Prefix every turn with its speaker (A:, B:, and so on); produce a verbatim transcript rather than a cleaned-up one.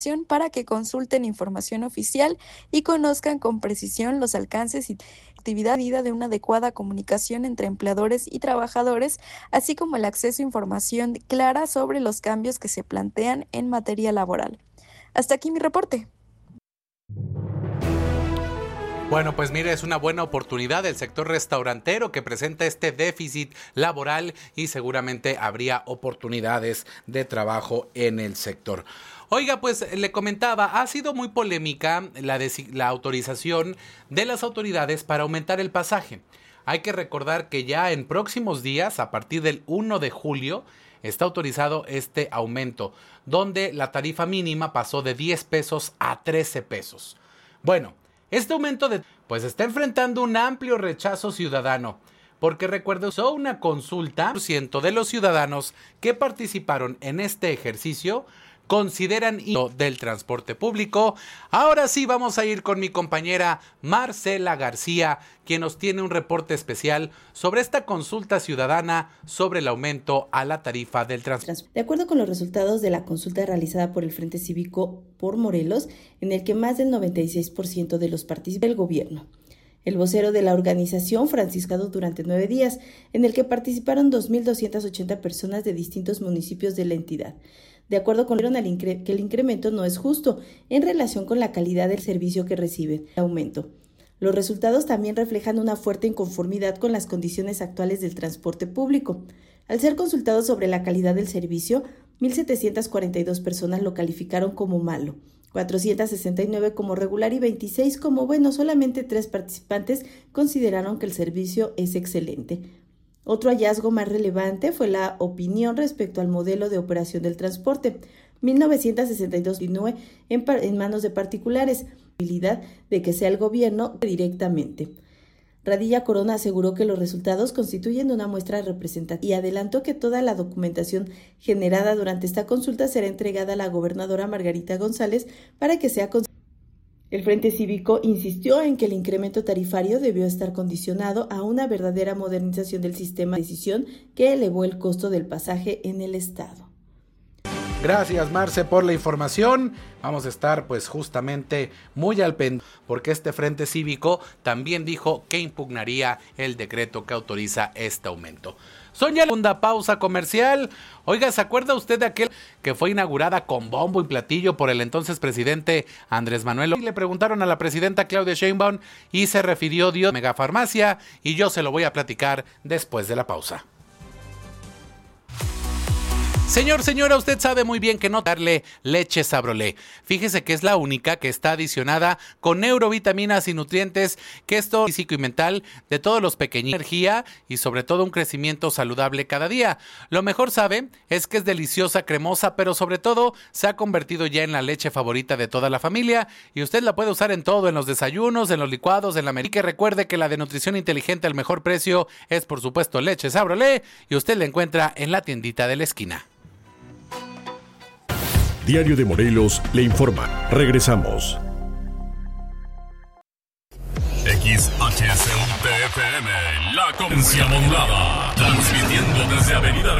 A: para que consulten información oficial y conozcan con precisión los alcances y actividad de una adecuada comunicación entre empleadores y trabajadores, así como el acceso a información clara sobre los cambios que se plantean en materia laboral. Hasta aquí mi reporte.
B: Bueno, pues mire, es una buena oportunidad del sector restaurantero que presenta este déficit laboral y seguramente habría oportunidades de trabajo en el sector. Oiga, pues le comentaba, ha sido muy polémica la, la autorización de las autoridades para aumentar el pasaje. Hay que recordar que ya en próximos días, a partir del primero de julio, está autorizado este aumento, donde la tarifa mínima pasó de diez pesos a trece pesos. Bueno, este aumento de pues está enfrentando un amplio rechazo ciudadano, porque recuerdo usó una consulta, por ciento de los ciudadanos que participaron en este ejercicio consideran del transporte público. Ahora sí vamos a ir con mi compañera Marcela García, quien nos tiene un reporte especial sobre esta consulta ciudadana sobre el aumento a la tarifa del transporte.
C: De acuerdo con los resultados de la consulta realizada por el Frente Cívico por Morelos, en el que más del noventa y seis por ciento de los participantes del gobierno. El vocero de la organización, Francisco, durante nueve días, en el que participaron dos mil doscientas ochenta personas de distintos municipios de la entidad. De acuerdo con el incre- que el incremento no es justo en relación con la calidad del servicio que reciben. Aumento. Los resultados también reflejan una fuerte inconformidad con las condiciones actuales del transporte público. Al ser consultados sobre la calidad del servicio, mil setecientas cuarenta y dos personas lo calificaron como malo, cuatrocientas sesenta y nueve como regular y veintiséis como bueno. Solamente tres participantes consideraron que el servicio es excelente. Otro hallazgo más relevante fue la opinión respecto al modelo de operación del transporte. mil novecientos sesenta y dos continúe en, en manos de particulares, posibilidad de que sea el gobierno directamente. Radilla Corona aseguró que los resultados constituyen una muestra representativa y adelantó que toda la documentación generada durante esta consulta será entregada a la gobernadora Margarita González para que sea considerada. El Frente Cívico insistió en que el incremento tarifario debió estar condicionado a una verdadera modernización del sistema de decisión que elevó el costo del pasaje en el estado.
B: Gracias, Marce, por la información. Vamos a estar pues justamente muy al pendiente porque este Frente Cívico también dijo que impugnaría el decreto que autoriza este aumento. Son ya la segunda pausa comercial. Oiga, ¿se acuerda usted de aquel que fue inaugurada con bombo y platillo por el entonces presidente Andrés Manuel? Y le preguntaron a la presidenta Claudia Sheinbaum y se refirió dio megafarmacia y yo se lo voy a platicar después de la pausa. Señor, señora, usted sabe muy bien que no darle leche Sabrolé. Fíjese que es la única que está adicionada con neurovitaminas y nutrientes, que esto físico y mental de todos los pequeños, energía y sobre todo un crecimiento saludable cada día. Lo mejor sabe es que es deliciosa, cremosa, pero sobre todo se ha convertido ya en la leche favorita de toda la familia y usted la puede usar en todo, en los desayunos, en los licuados, en la merienda. Que recuerde que la de nutrición inteligente al mejor precio es por supuesto leche Sabrolé y usted la encuentra en la tiendita de la esquina.
D: Diario de Morelos le informa. Regresamos.
E: X H C U T F M, la Concia Modulada, transmitiendo desde Avenida